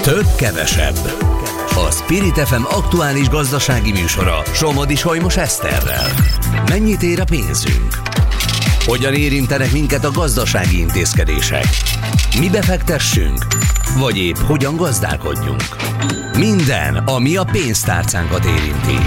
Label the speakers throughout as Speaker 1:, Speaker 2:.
Speaker 1: Több kevesebb. A Spirit FM aktuális gazdasági műsora Somodi Solymos Eszterrel. Mennyit ér a pénzünk? Hogyan érintenek minket a gazdasági intézkedések? Mibe fektessünk? Vagy épp hogyan gazdálkodjunk? Minden, ami a pénztárcánkat érinti.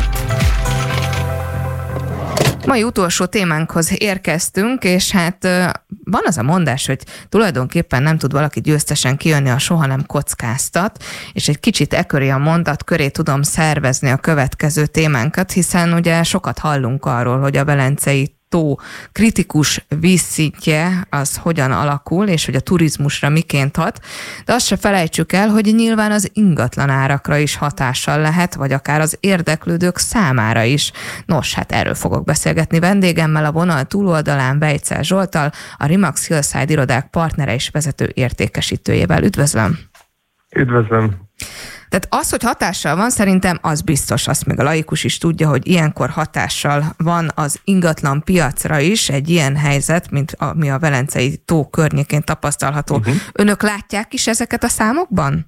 Speaker 2: Mai utolsó témánkhoz érkeztünk, és hát van az a mondás, hogy tulajdonképpen nem tud valaki győztesen kijönni, ha soha nem kockáztat, és egy kicsit köré a mondat köré tudom szervezni a következő témánkat, hiszen ugye sokat hallunk arról, hogy a Velencei tó kritikus vízszintje az hogyan alakul, és hogy a turizmusra miként hat, de azt se felejtsük el, hogy nyilván az ingatlan árakra is hatással lehet, vagy akár az érdeklődők számára is. Nos, hát erről fogok beszélgetni vendégemmel, a vonal túloldalán Vejcel Zsolttal, a Remax Hillside irodák partnere és vezető értékesítőjével. Üdvözlöm!
Speaker 3: Üdvözlöm!
Speaker 2: Tehát az, hogy hatással van, szerintem az biztos, azt még a laikus is tudja, hogy ilyenkor hatással van az ingatlan piacra is egy ilyen helyzet, mint ami a Velencei tó környékén tapasztalható. Önök látják is ezeket a számokban?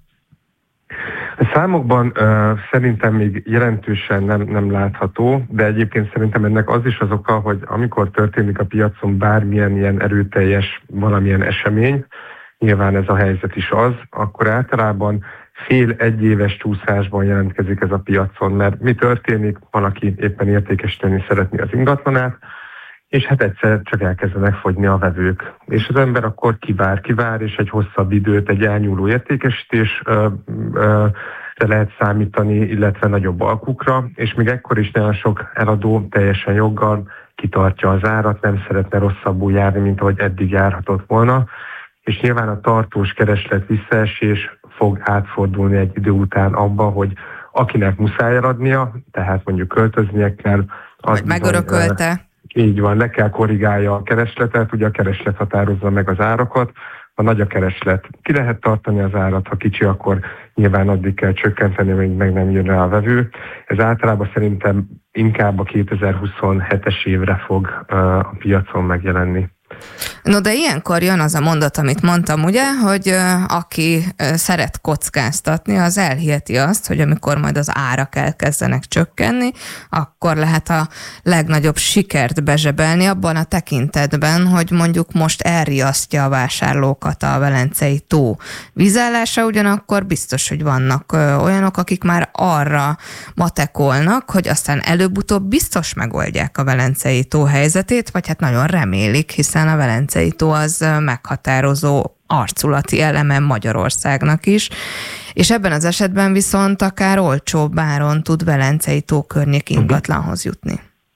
Speaker 3: A számokban szerintem még jelentősen nem látható, de egyébként szerintem ennek az is az oka, hogy amikor történik a piacon bármilyen ilyen erőteljes valamilyen esemény, nyilván ez a helyzet is az, akkor általában fél-egy éves csúszásban jelentkezik ez a piacon, mert mi történik? Valaki éppen értékesíteni szeretné az ingatlanát, és hát egyszer csak elkezdenek fogyni a vevők. És az ember akkor kivár, és egy hosszabb időt, egy elnyúló értékesítésre lehet számítani, illetve nagyobb alkukra, és még ekkor is nagyon sok eladó teljesen joggal kitartja az árat, nem szeretne rosszabbul járni, mint ahogy eddig járhatott volna, és nyilván a tartós kereslet visszaesés fog átfordulni egy idő után abba, hogy akinek muszáj eladnia, tehát mondjuk költöznie kell.
Speaker 2: Vagy megörökölte.
Speaker 3: Így van, le kell korrigálja a keresletet, ugye a kereslet határozza meg az árakat, ha nagy a kereslet, ki lehet tartani az árat, ha kicsi, akkor nyilván addig kell csökkenteni, még meg nem jön rá a vevő. Ez általában szerintem inkább a 2027-es évre fog a piacon megjelenni.
Speaker 2: No, de ilyenkor jön az a mondat, amit mondtam, ugye, hogy aki szeret kockáztatni, az elhiheti azt, hogy amikor majd az árak elkezdenek csökkenni, akkor lehet a legnagyobb sikert bezsebelni abban a tekintetben, hogy mondjuk most elriasztja a vásárlókat a Velencei tó vízállása, ugyanakkor biztos, hogy vannak olyanok, akik már arra matekolnak, hogy aztán előbb-utóbb biztos megoldják a Velencei tó helyzetét, vagy hát nagyon remélik, hiszen a Velencei tó az meghatározó arculati eleme Magyarországnak is, és ebben az esetben viszont akár olcsóbb áron tud Velencei tó környék ingatlanhoz jutni.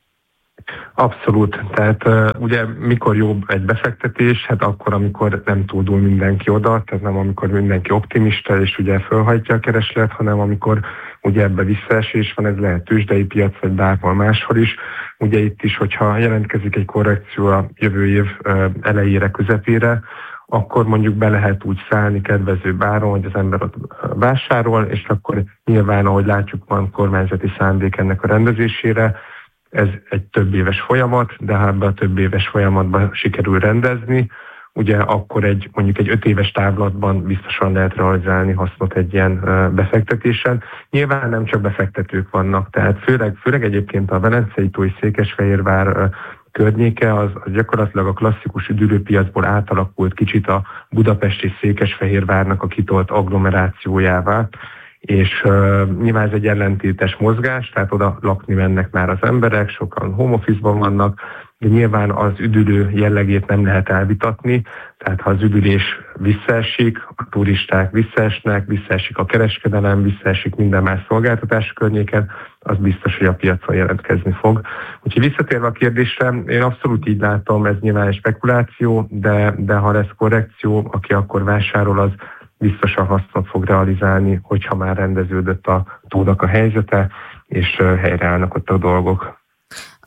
Speaker 3: Abszolút. Tehát ugye mikor jobb egy befektetés? Hát akkor, amikor nem túldul mindenki oda, tehát nem amikor mindenki optimista és ugye fölhajtja a kereslet, hanem amikor ugye ebbe visszaesés van, ez lehet tőzsdei piac, vagy bárhol máshol is. Ugye itt is, hogyha jelentkezik egy korrekció a jövő év elejére, közepére, akkor mondjuk be lehet úgy szállni kedvezőbb áron, hogy az ember ott vásárol, és akkor nyilván, ahogy látjuk, van kormányzati szándék ennek a rendezésére. Ez egy több éves folyamat, de ha ebbe a több éves folyamatban sikerül rendezni, ugye akkor mondjuk egy 5 éves távlatban biztosan lehet realizálni hasznot egy ilyen befektetésen. Nyilván nem csak befektetők vannak, tehát főleg egyébként a Velencei tó és Székesfehérvár környéke az gyakorlatilag a klasszikus üdülőpiacból átalakult kicsit a Budapest és Székesfehérvárnak a kitolt agglomerációjává, és nyilván ez egy ellentétes mozgás, tehát oda lakni mennek már az emberek, sokan home office-ban vannak, de nyilván az üdülő jellegét nem lehet elvitatni, tehát ha az üdülés visszaesik, a turisták visszaesik a kereskedelem, visszaesik minden más szolgáltatás környéken, az biztos, hogy a piacon jelentkezni fog. Úgyhogy visszatérve a kérdésre, én abszolút így látom, ez nyilván egy spekuláció, de ha lesz korrekció, aki akkor vásárol, az biztosan hasznot fog realizálni, hogyha már rendeződött a tónak a helyzete, és helyreállnak ott a dolgok.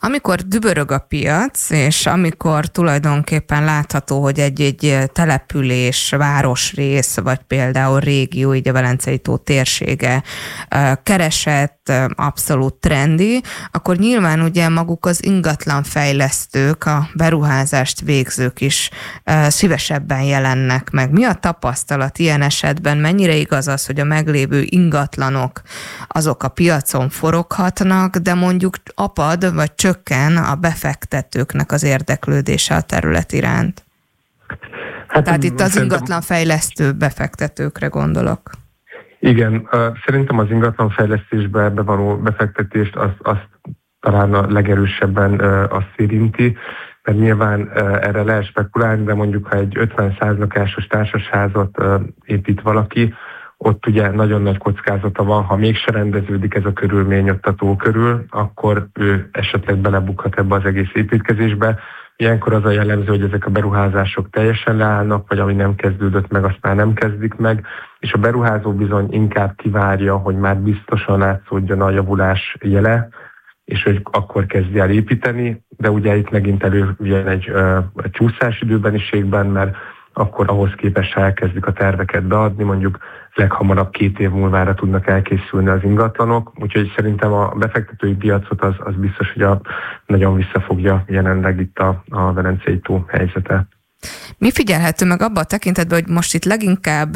Speaker 2: amikor dübörög a piac, és amikor tulajdonképpen látható, hogy egy település, városrész, vagy például régió, így a Velencei-tó térsége keresett, abszolút trendi, akkor nyilván ugye maguk az ingatlanfejlesztők, a beruházást végzők is szívesebben jelennek meg. Mi a tapasztalat ilyen esetben? Mennyire igaz az, hogy a meglévő ingatlanok azok a piacon foroghatnak, de mondjuk apad vagy csökken a befektetőknek az érdeklődése a terület iránt? Tehát itt az ingatlanfejlesztő befektetőkre gondolok.
Speaker 3: Igen, szerintem az ingatlanfejlesztésbe bevaló befektetést azt talán a legerősebben azt érinti, mert nyilván erre lehet spekulálni, de mondjuk ha egy 50-100 lakásos társasházat épít valaki, ott ugye nagyon nagy kockázata van, ha mégse rendeződik ez a körülmény ott a tó körül, akkor ő esetleg belebukhat ebbe az egész építkezésbe. Ilyenkor az a jellemző, hogy ezek a beruházások teljesen leállnak, vagy ami nem kezdődött meg, azt már nem kezdik meg, és a beruházó bizony inkább kivárja, hogy már biztosan látszódjon a javulás jele, és hogy akkor kezdje el építeni, de ugye itt megint előjön egy csúszás időbeniségben, mert akkor ahhoz képest elkezdik a terveket beadni, mondjuk leghamarabb 2 év múlvára tudnak elkészülni az ingatlanok, úgyhogy szerintem a befektetői piacot az biztos, hogy nagyon visszafogja jelenleg itt a Velencei-tó helyzete.
Speaker 2: Mi figyelhető meg abban a tekintetben, hogy most itt leginkább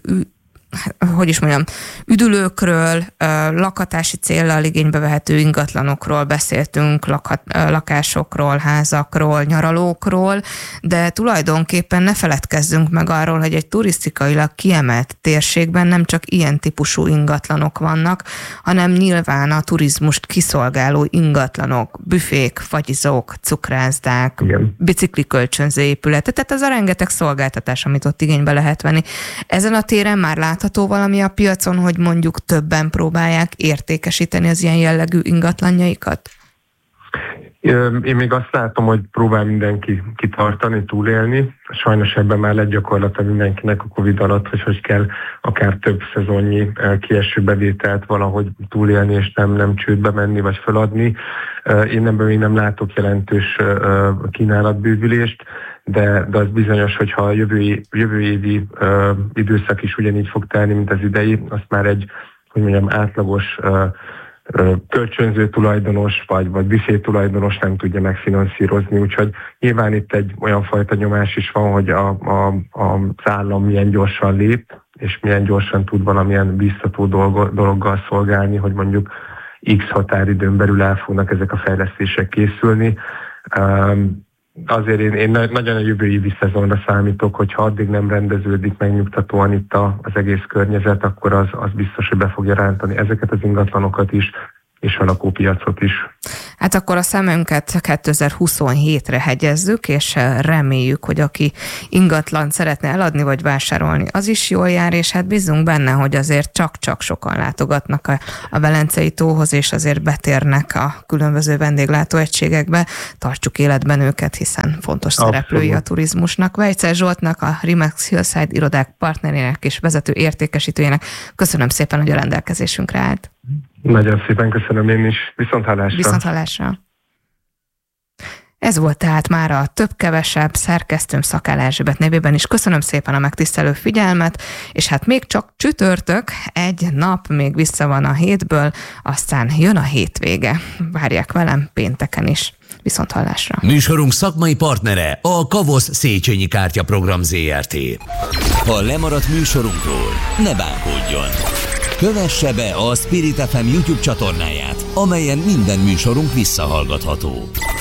Speaker 2: üdülőkről, lakhatási céllal igénybe vehető ingatlanokról beszéltünk, lakásokról, házakról, nyaralókról, de tulajdonképpen ne feledkezzünk meg arról, hogy egy turisztikailag kiemelt térségben nem csak ilyen típusú ingatlanok vannak, hanem nyilván a turizmust kiszolgáló ingatlanok, büfék, fagyizók, cukrászdák, biciklikölcsönző épületek, tehát az a rengeteg szolgáltatás, amit ott igénybe lehet venni. Ezen a téren már látható valami a piacon, hogy mondjuk többen próbálják értékesíteni az ilyen jellegű ingatlanjaikat?
Speaker 3: Én még azt látom, hogy próbál mindenki kitartani, túlélni. Sajnos ebben már lett gyakorlata mindenkinek a Covid alatt, hogy kell akár több szezonnyi kieső bevételt valahogy túlélni, és nem csődbe menni, vagy feladni. Én ebben még nem látok jelentős kínálatbővülést, de az bizonyos, hogyha a jövő évi időszak is ugyanígy fog telni, mint az idei, azt már egy, átlagos kölcsönző tulajdonos vagy büfé tulajdonos nem tudja megfinanszírozni, úgyhogy nyilván itt egy olyan fajta nyomás is van, hogy az állam milyen gyorsan lép, és milyen gyorsan tud valamilyen biztató dologgal szolgálni, hogy mondjuk X határidőn belül el fognak ezek a fejlesztések készülni. Azért én nagyon a jövő évi szezonra számítok, hogy ha addig nem rendeződik megnyugtatóan itt az egész környezet, akkor az biztos, hogy be fogja rántani ezeket az ingatlanokat is, és a lakópiacot is.
Speaker 2: Hát akkor a szemünket 2027-re hegyezzük, és reméljük, hogy aki ingatlant szeretne eladni vagy vásárolni, az is jól jár, és hát bízunk benne, hogy azért csak-csak sokan látogatnak a Velencei-tóhoz, és azért betérnek a különböző vendéglátóegységekbe. Tartsuk életben őket, hiszen fontos szereplői a turizmusnak. Vejcer Zsoltnak, a Remax Hillside irodák partnerének és vezető értékesítőjének köszönöm szépen, hogy a rendelkezésünkre állt.
Speaker 3: Nagyon szépen köszönöm én is. Viszonthallásra.
Speaker 2: Viszonthallásra. Ez volt tehát már a több-kevesebb szerkesztőm Szakál Erzsébet nevében is. Köszönöm szépen a megtisztelő figyelmet, és hát még csak csütörtök, egy nap még vissza van a hétből, aztán jön a hétvége. Várják velem pénteken is. Viszonthallásra.
Speaker 1: Műsorunk szakmai partnere a Kavosz Széchenyi Kártyaprogram Zrt. Ha lemaradt műsorunkról, ne bánkodjon! Kövesse be a Spirit FM YouTube csatornáját, amelyen minden műsorunk visszahallgatható.